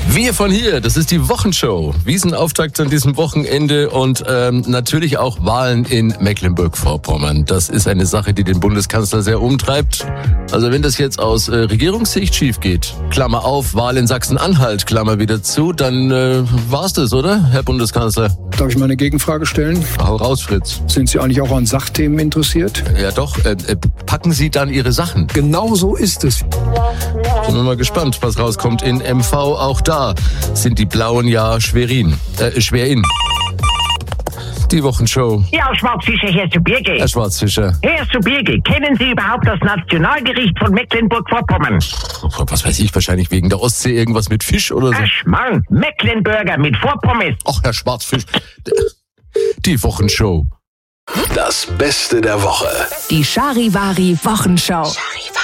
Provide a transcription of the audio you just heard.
Wir von hier, das ist die Wochenshow. Wiesenauftakt an diesem Wochenende und natürlich auch Wahlen in Mecklenburg-Vorpommern. Das ist eine Sache, die den Bundeskanzler sehr umtreibt. Also wenn das jetzt aus Regierungssicht schief geht, Klammer auf, Wahl in Sachsen-Anhalt, Klammer wieder zu, dann war's das, oder, Herr Bundeskanzler? Darf ich mal eine Gegenfrage stellen? Hau raus, Fritz. Sind Sie eigentlich auch an Sachthemen interessiert? Ja doch, packen Sie dann Ihre Sachen. Genau so ist es. Sind wir mal gespannt, was rauskommt in MV. Auch da sind die Blauen ja schwer in. Die Wochenshow. Ja, Schwarzfischer, Herr Subirge. Herr Schwarzfischer. Herr Subirge, kennen Sie überhaupt das Nationalgericht von Mecklenburg-Vorpommern? Was weiß ich, wahrscheinlich wegen der Ostsee irgendwas mit Fisch oder so. Schmarrn, Mecklenburger mit Vorpommes. Ach, Herr Schwarzfisch. Die Wochenshow. Das Beste der Woche. Die Charivari Wochenshow.